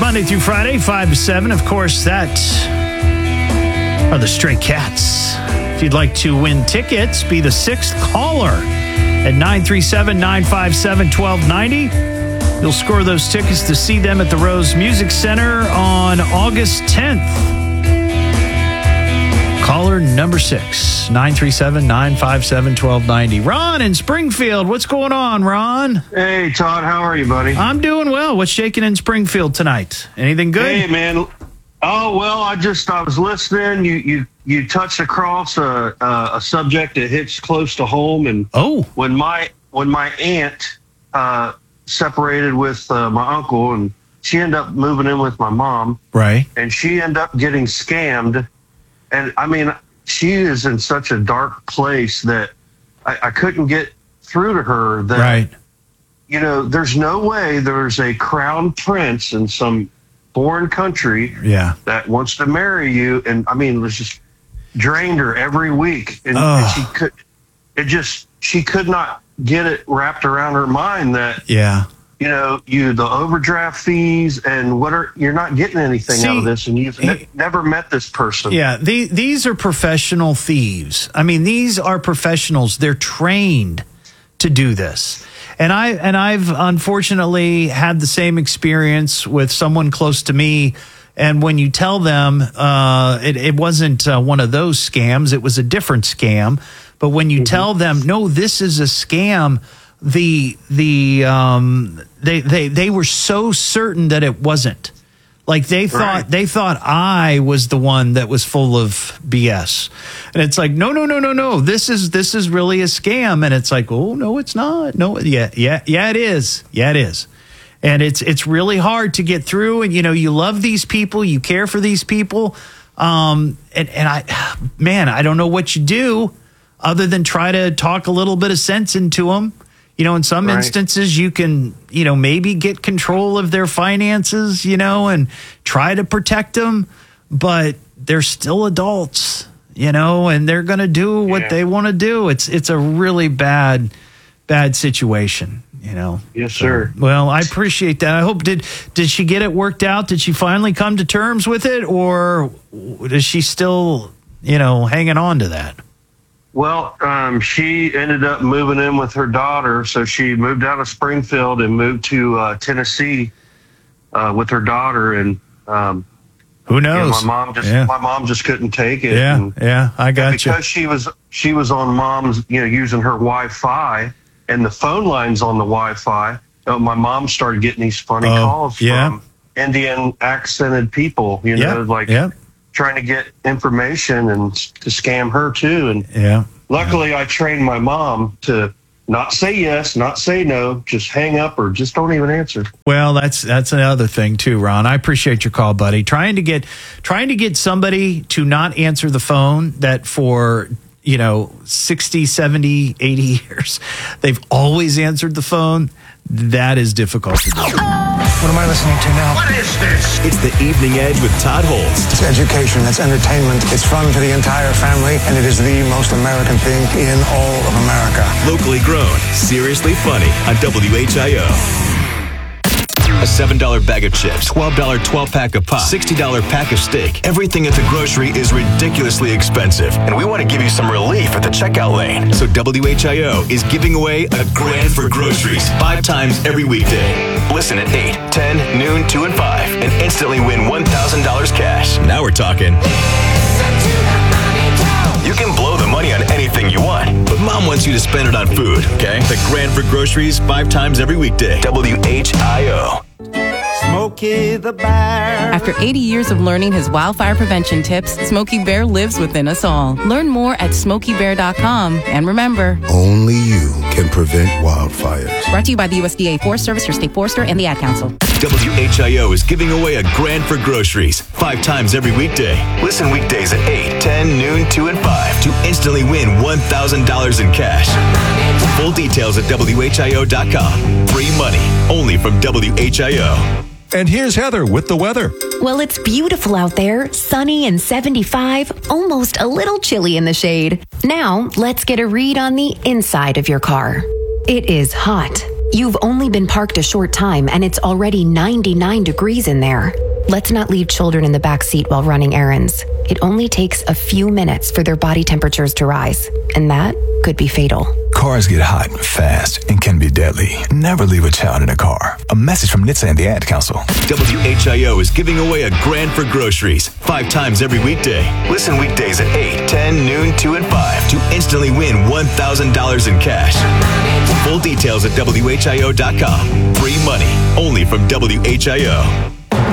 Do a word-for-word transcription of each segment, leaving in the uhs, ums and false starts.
Monday through Friday, five to seven. Of course, that are the Stray Cats. If you'd like to win tickets, be the sixth caller at nine three seven, nine five seven, one two nine zero. You'll score those tickets to see them at the Rose Music Center on August tenth. Caller number six, nine three seven, nine five seven, one two nine zero. Ron in Springfield. What's going on, Ron? Hey, Todd. How are you, buddy? I'm doing well. What's shaking in Springfield tonight? Anything good? Hey, man. Oh, well, I just, I was listening. You you, you touched across a, a, a subject that hits close to home. And oh, when my, when my aunt uh, separated with uh, my uncle, and she ended up moving in with my mom. Right. And she ended up getting scammed. And I mean, she is in such a dark place that I, I couldn't get through to her that, right. you know, there's no way there's a crown prince in some foreign country yeah. that wants to marry you. And I mean, it was just drained her every week. And, and she could, it just, she could not get it wrapped around her mind that, yeah. you know, you the overdraft fees and what are you're not getting anything See, out of this, and you've ne- never met this person. Yeah, the, these are professional thieves. I mean, these are professionals. They're trained to do this, and I and I've unfortunately had the same experience with someone close to me. And when you tell them uh, it, it wasn't uh, one of those scams, it was a different scam. But when you mm-hmm. tell them, no, this is a scam. The the um they they they were so certain that it wasn't. Like they thought right. they thought I was the one that was full of B S. And it's like, no, no, no, no, no. This is this is really a scam. And it's like, oh no, it's not. No, yeah, yeah, yeah, it is. Yeah, it is. And it's it's really hard to get through. And you know, you love these people, you care for these people. Um and, and I man, I don't know what you do other than try to talk a little bit of sense into them. You know, in some right. instances, you can, you know, maybe get control of their finances, you know, and try to protect them. But they're still adults, you know, and they're going to do what yeah. they want to do. It's it's a really bad, bad situation, you know. Yes, sir. So, well, I appreciate that. I hope, did did she get it worked out? Did she finally come to terms with it? Or is she still, you know, hanging on to that? Well, um, she ended up moving in with her daughter, so she moved out of Springfield and moved to uh, Tennessee uh, with her daughter. And um, who knows? You know, my mom just yeah. my mom just couldn't take it. Yeah, and, yeah, I got because you. Because she was she was on mom's, you know, using her Wi-Fi, and the phone lines on the Wi-Fi. Uh, my mom started getting these funny oh, calls yeah. from Indian accented people. You know, yeah, like. Yeah. trying to get information and to scam her too. And yeah, luckily yeah. I trained my mom to not say yes, not say no, just hang up or just don't even answer. Well, that's that's another thing too, Ron. I appreciate your call, buddy. Trying to get trying to get somebody to not answer the phone that for, you know, sixty, seventy, eighty years, they've always answered the phone. That is difficult to do. What am I listening to now? What is this? It's the Evening Edge with Todd Holst. It's education, it's entertainment, it's fun for the entire family, and it is the most American thing in all of America. Locally grown, seriously funny on W H I O. A seven dollar bag of chips, twelve dollar twelve-pack of pop, sixty dollar pack of steak. Everything at the grocery is ridiculously expensive, and we want to give you some relief at the checkout lane. So W H I O is giving away a grand for groceries five times every weekday. Listen at eight, ten, noon, two, and five, and instantly win one thousand dollars cash. Now we're talking. You can blow the money on anything you want, but Mom wants you to spend it on food, okay? The grand for groceries five times every weekday. W H I O. Smokey the Bear. After eighty years of learning his wildfire prevention tips, Smokey Bear lives within us all. Learn more at smokey bear dot com. And remember, only you can prevent wildfires. Brought to you by the U S D A Forest Service, your state forester, and the Ad Council. W H I O is giving away a grand for groceries five times every weekday. Listen weekdays at eight, ten, noon, two, and five to instantly win one thousand dollars in cash. Full details at W H I O dot com. Free money only from W H I O. And here's Heather with the weather. Well, it's beautiful out there, sunny and seventy-five, almost a little chilly in the shade. Now, let's get a read on the inside of your car. It is hot. You've only been parked a short time and it's already ninety-nine degrees in there. Let's not leave children in the back seat while running errands. It only takes a few minutes for their body temperatures to rise, and that could be fatal. Cars get hot fast and can be deadly. Never leave a child in a car. A message from N H T S A and the Ad Council. W H I O is giving away a grand for groceries five times every weekday. Listen weekdays at eight, ten, noon, two, and five to instantly win one thousand dollars in cash. Full details at W H I O dot com. Free money only from W H I O.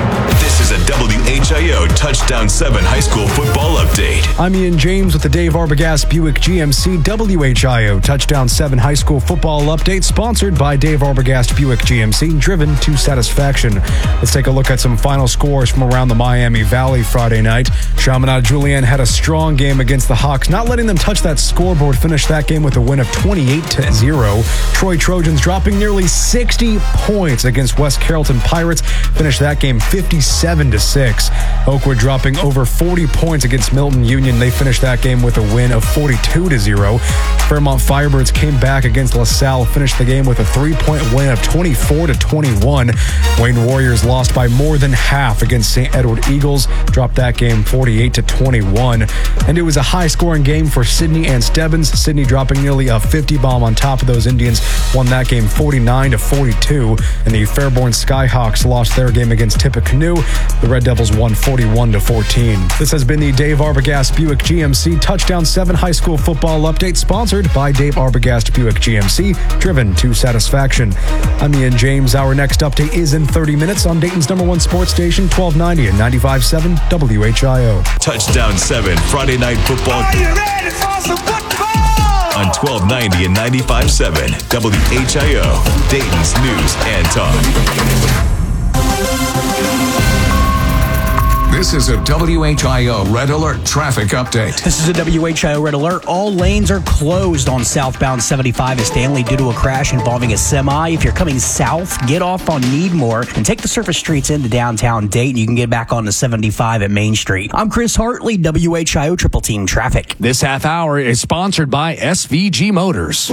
This is a W H I O Touchdown seven High School Football Update. I'm Ian James with the Dave Arbogast Buick G M C W H I O Touchdown seven High School Football Update, sponsored by Dave Arbogast Buick G M C, driven to satisfaction. Let's take a look at some final scores from around the Miami Valley Friday night. Chaminade Julienne had a strong game against the Hawks, not letting them touch that scoreboard, finished that game with a win of twenty-eight to zero. Troy Trojans dropping nearly sixty points against West Carrollton Pirates, finished that game fifty-seven to six. Oakwood dropping over forty points against Milton Union. They finished that game with a win of forty-two to zero. Fairmont Firebirds came back against LaSalle, finished the game with a three-point win of twenty-four to twenty-one. Wayne Warriors lost by more than half against Saint Edward Eagles, dropped that game forty-eight to twenty-one. And it was a high-scoring game for Sydney and Stebbins. Sydney dropping nearly a fifty bomb on top of those Indians, won that game forty-nine to forty-two. And the Fairborn Skyhawks lost their game against Tippecanoe. The Red Devils won forty-one to fourteen. This has been the Dave Arbogast Buick G M C Touchdown seven High School Football Update, sponsored by Dave Arbogast Buick G M C, driven to satisfaction. I'm Ian James. Our next update is in thirty minutes on Dayton's number one sports station, twelve ninety and ninety-five point seven W H I O. Touchdown seven Friday Night Football. Are you ready for some football? On twelve ninety and ninety-five point seven W H I O, Dayton's News and Talk. This is a W H I O Red Alert traffic update. This is a W H I O Red Alert. All lanes are closed on southbound seventy-five at Stanley due to a crash involving a semi. If you're coming south, get off on Needmore and take the surface streets into downtown Dayton. You can get back onto seventy-five at Main Street. I'm Chris Hartley, W H I O Triple Team Traffic. This half hour is sponsored by S V G Motors.